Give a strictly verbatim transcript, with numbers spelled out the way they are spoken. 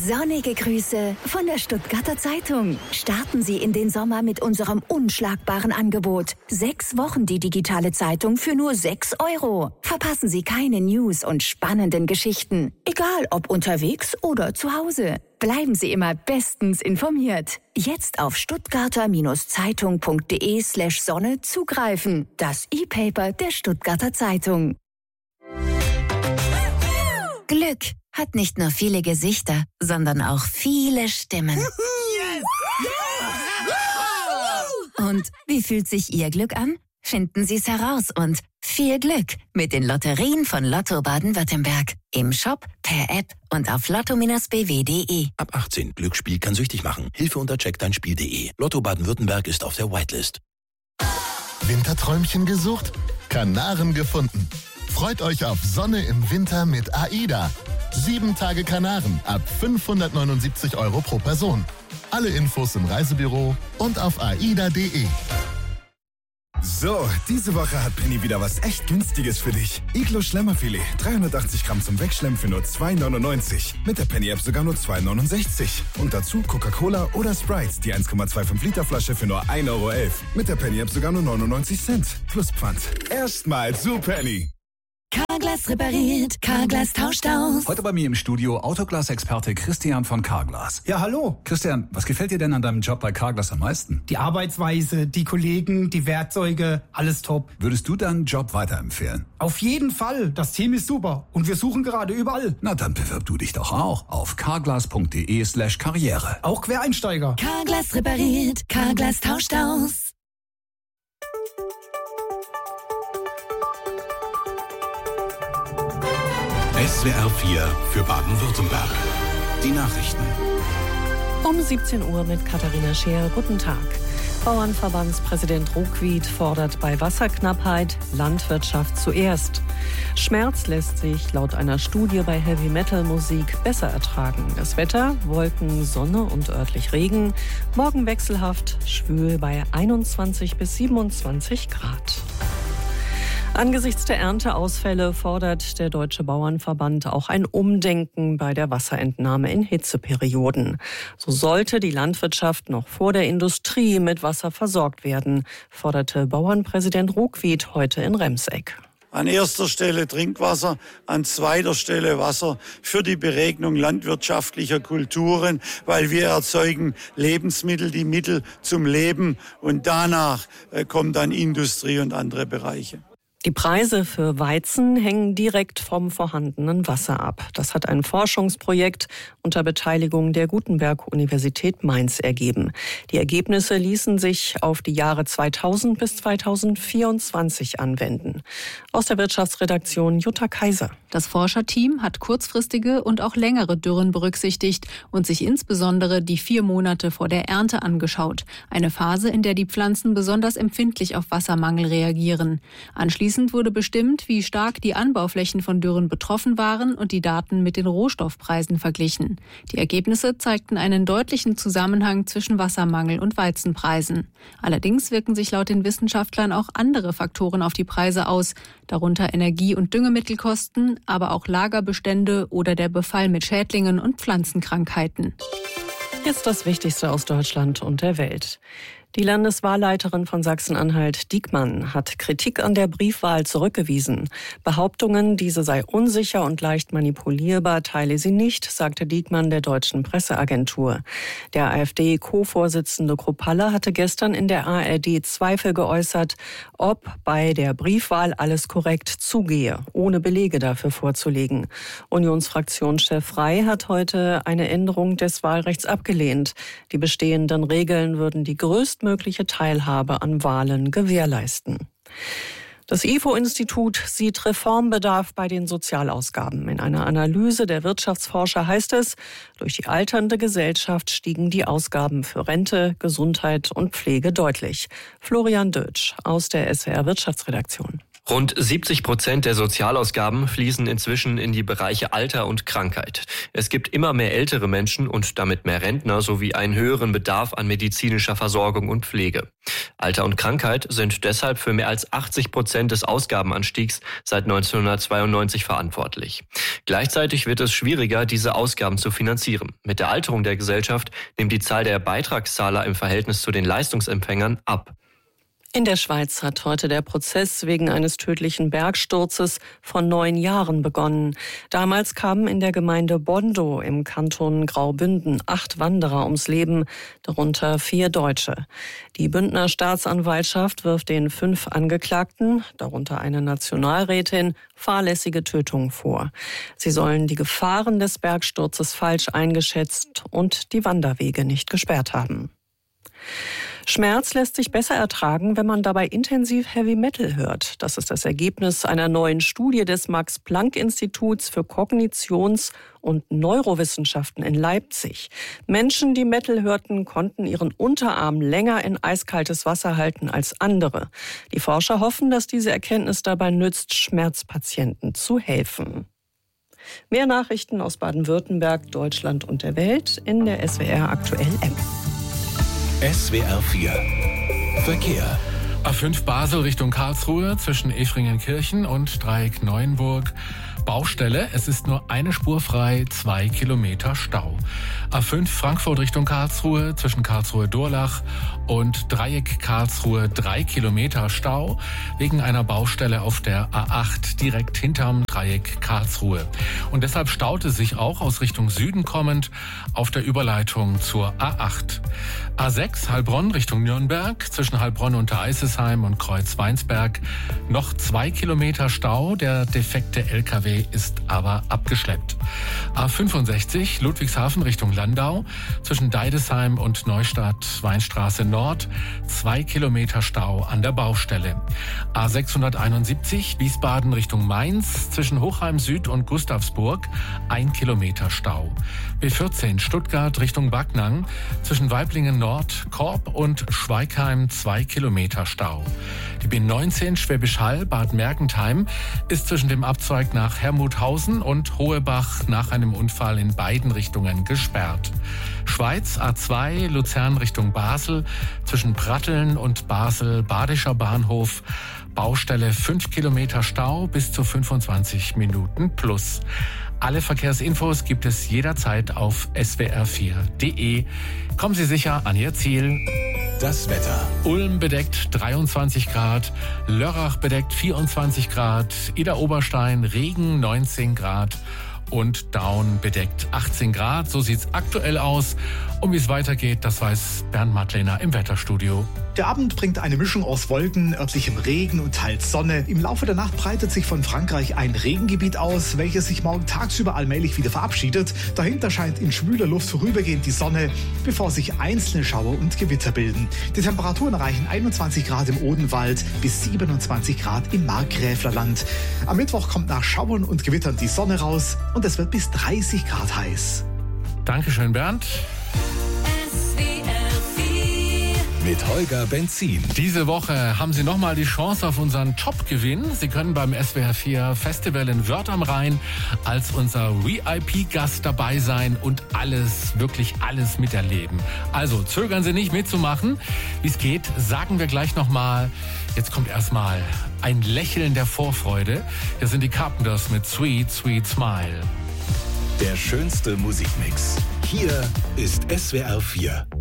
Sonnige Grüße von der Stuttgarter Zeitung. Starten Sie in den Sommer mit unserem unschlagbaren Angebot. Sechs Wochen die digitale Zeitung für nur sechs Euro. Verpassen Sie keine News und spannenden Geschichten. Egal ob unterwegs oder zu Hause. Bleiben Sie immer bestens informiert. Jetzt auf stuttgarter-zeitung.de slash Sonne zugreifen. Das E-Paper der Stuttgarter Zeitung. Glück hat nicht nur viele Gesichter, sondern auch viele Stimmen. Und wie fühlt sich Ihr Glück an? Finden Sie es heraus und viel Glück mit den Lotterien von Lotto Baden-Württemberg. Im Shop, per App und auf lotto Bindestrich b w punkt de. Ab achtzehn. Glücksspiel kann süchtig machen. Hilfe unter check dein spiel punkt de. Lotto Baden-Württemberg ist auf der Whitelist. Winterträumchen gesucht? Kanaren gefunden. Freut euch auf Sonne im Winter mit AIDA. Sieben Tage Kanaren ab fünfhundertneunundsiebzig Euro pro Person. Alle Infos im Reisebüro und auf aida punkt de. So, diese Woche hat Penny wieder was echt Günstiges für dich. Iglo Schlemmerfilet, dreihundertachtzig Gramm zum Wegschlemmen für nur zwei neunundneunzig. Mit der Penny-App sogar nur zwei neunundsechzig. Und dazu Coca-Cola oder Sprite, die eins Komma fünfundzwanzig Liter Flasche für nur ein Euro elf. Mit der Penny-App sogar nur neunundneunzig Cent. Plus Pfand. Erstmal zu Penny. Carglass repariert, Carglass tauscht aus. Heute bei mir im Studio Autoglas-Experte Christian von Carglass. Ja, hallo. Christian, was gefällt dir denn an deinem Job bei Carglass am meisten? Die Arbeitsweise, die Kollegen, die Werkzeuge, alles top. Würdest du deinen Job weiterempfehlen? Auf jeden Fall. Das Team ist super und wir suchen gerade überall. Na, dann bewirb du dich doch auch auf carglass.de slash Karriere. Auch Quereinsteiger. Carglass repariert, Carglass tauscht aus. S W R vier für Baden-Württemberg. Die Nachrichten. Um siebzehn Uhr mit Katharina Scheer. Guten Tag. Bauernverbandspräsident Ruckwied fordert bei Wasserknappheit Landwirtschaft zuerst. Schmerz lässt sich laut einer Studie bei Heavy-Metal-Musik besser ertragen. Das Wetter, Wolken, Sonne und örtlich Regen. Morgen wechselhaft, schwül bei einundzwanzig bis siebenundzwanzig Grad. Angesichts der Ernteausfälle fordert der Deutsche Bauernverband auch ein Umdenken bei der Wasserentnahme in Hitzeperioden. So sollte die Landwirtschaft noch vor der Industrie mit Wasser versorgt werden, forderte Bauernpräsident Ruckwied heute in Remseck. An erster Stelle Trinkwasser, an zweiter Stelle Wasser für die Beregnung landwirtschaftlicher Kulturen, weil wir erzeugen Lebensmittel, die Mittel zum Leben, und danach äh, kommen dann Industrie und andere Bereiche. Die Preise für Weizen hängen direkt vom vorhandenen Wasser ab. Das hat ein Forschungsprojekt unter Beteiligung der Gutenberg-Universität Mainz ergeben. Die Ergebnisse ließen sich auf die Jahre zweitausend bis zweitausendvierundzwanzig anwenden. Aus der Wirtschaftsredaktion Jutta Kaiser. Das Forscherteam hat kurzfristige und auch längere Dürren berücksichtigt und sich insbesondere die vier Monate vor der Ernte angeschaut. Eine Phase, in der die Pflanzen besonders empfindlich auf Wassermangel reagieren. Anschließend wurde bestimmt, wie stark die Anbauflächen von Dürren betroffen waren und die Daten mit den Rohstoffpreisen verglichen. Die Ergebnisse zeigten einen deutlichen Zusammenhang zwischen Wassermangel und Weizenpreisen. Allerdings wirken sich laut den Wissenschaftlern auch andere Faktoren auf die Preise aus, darunter Energie- und Düngemittelkosten, aber auch Lagerbestände oder der Befall mit Schädlingen und Pflanzenkrankheiten. Jetzt das Wichtigste aus Deutschland und der Welt. Die Landeswahlleiterin von Sachsen-Anhalt, Diekmann, hat Kritik an der Briefwahl zurückgewiesen. Behauptungen, diese sei unsicher und leicht manipulierbar, teile sie nicht, sagte Diekmann der deutschen Presseagentur. Der AfD-Co-Vorsitzende Kruppalla hatte gestern in der A R D Zweifel geäußert, ob bei der Briefwahl alles korrekt zugehe, ohne Belege dafür vorzulegen. Unionsfraktionschef Frey hat heute eine Änderung des Wahlrechts abgelehnt. Die bestehenden Regeln würden die größtmögliche mögliche Teilhabe an Wahlen gewährleisten. Das I F O-Institut sieht Reformbedarf bei den Sozialausgaben. In einer Analyse der Wirtschaftsforscher heißt es, durch die alternde Gesellschaft stiegen die Ausgaben für Rente, Gesundheit und Pflege deutlich. Florian Dötsch aus der S W R Wirtschaftsredaktion. Rund siebzig Prozent der Sozialausgaben fließen inzwischen in die Bereiche Alter und Krankheit. Es gibt immer mehr ältere Menschen und damit mehr Rentner sowie einen höheren Bedarf an medizinischer Versorgung und Pflege. Alter und Krankheit sind deshalb für mehr als achtzig Prozent des Ausgabenanstiegs seit neunzehnhundertzweiundneunzig verantwortlich. Gleichzeitig wird es schwieriger, diese Ausgaben zu finanzieren. Mit der Alterung der Gesellschaft nimmt die Zahl der Beitragszahler im Verhältnis zu den Leistungsempfängern ab. In der Schweiz hat heute der Prozess wegen eines tödlichen Bergsturzes von neun Jahren begonnen. Damals kamen in der Gemeinde Bondo im Kanton Graubünden acht Wanderer ums Leben, darunter vier Deutsche. Die Bündner Staatsanwaltschaft wirft den fünf Angeklagten, darunter eine Nationalrätin, fahrlässige Tötung vor. Sie sollen die Gefahren des Bergsturzes falsch eingeschätzt und die Wanderwege nicht gesperrt haben. Schmerz lässt sich besser ertragen, wenn man dabei intensiv Heavy Metal hört. Das ist das Ergebnis einer neuen Studie des Max-Planck-Instituts für Kognitions- und Neurowissenschaften in Leipzig. Menschen, die Metal hörten, konnten ihren Unterarm länger in eiskaltes Wasser halten als andere. Die Forscher hoffen, dass diese Erkenntnis dabei nützt, Schmerzpatienten zu helfen. Mehr Nachrichten aus Baden-Württemberg, Deutschland und der Welt in der S W R Aktuell App. S W R vier Verkehr. A fünf Basel Richtung Karlsruhe zwischen Efringenkirchen und Dreieck Neuenburg. Baustelle, es ist nur eine Spur frei, zwei Kilometer Stau. A fünf Frankfurt Richtung Karlsruhe zwischen Karlsruhe-Durlach und Dreieck Karlsruhe, drei Kilometer Stau wegen einer Baustelle auf der A acht direkt hinterm Dreieck Karlsruhe. Und deshalb staute sich auch aus Richtung Süden kommend auf der Überleitung zur A acht. A sechs Heilbronn Richtung Nürnberg zwischen Heilbronn unter Eisesheim und Kreuz-Weinsberg noch zwei Kilometer Stau. Der defekte L K W ist aber abgeschleppt. A fünfundsechzig Ludwigshafen Richtung Landau zwischen Deidesheim und Neustadt Weinstraße Nord zwei Kilometer Stau an der Baustelle. A sechshunderteinundsiebzig Wiesbaden Richtung Mainz zwischen Hochheim Süd und Gustavsburg ein Kilometer Stau. B vierzehn Stuttgart Richtung Backnang zwischen Weiblingen Nord, Korb und Schweigheim zwei Kilometer Stau. Die B neunzehn Schwäbisch Hall Bad Mergentheim ist zwischen dem Abzweig nach Hermuthausen und Hohebach nach einem Unfall in beiden Richtungen gesperrt. Schweiz A zwei Luzern Richtung Basel zwischen Pratteln und Basel Badischer Bahnhof. Baustelle fünf Kilometer Stau bis zu fünfundzwanzig Minuten plus. Alle Verkehrsinfos gibt es jederzeit auf S W R vier Punkt de. Kommen Sie sicher an Ihr Ziel. Das Wetter. Ulm bedeckt dreiundzwanzig Grad, Lörrach bedeckt vierundzwanzig Grad, Idar-Oberstein Regen neunzehn Grad und Daun bedeckt achtzehn Grad. So sieht's aktuell aus. Und wie es weitergeht, das weiß Bernd Madlener im Wetterstudio. Der Abend bringt eine Mischung aus Wolken, örtlichem Regen und teils Sonne. Im Laufe der Nacht breitet sich von Frankreich ein Regengebiet aus, welches sich morgen tagsüber allmählich wieder verabschiedet. Dahinter scheint in schwüler Luft vorübergehend die Sonne, bevor sich einzelne Schauer und Gewitter bilden. Die Temperaturen erreichen einundzwanzig Grad im Odenwald bis siebenundzwanzig Grad im Markgräflerland. Am Mittwoch kommt nach Schauern und Gewittern die Sonne raus und es wird bis dreißig Grad heiß. Dankeschön, Bernd. Mit Holger Benzin. Diese Woche haben Sie nochmal die Chance auf unseren Top-Gewinn. Sie können beim S W R vier Festival in Wörth am Rhein als unser V I P-Gast dabei sein und alles, wirklich alles miterleben. Also zögern Sie nicht mitzumachen. Wie es geht, sagen wir gleich nochmal. Jetzt kommt erstmal ein Lächeln der Vorfreude. Hier sind die Carpenters mit Sweet, Sweet Smile. Der schönste Musikmix. Hier ist S W R vier.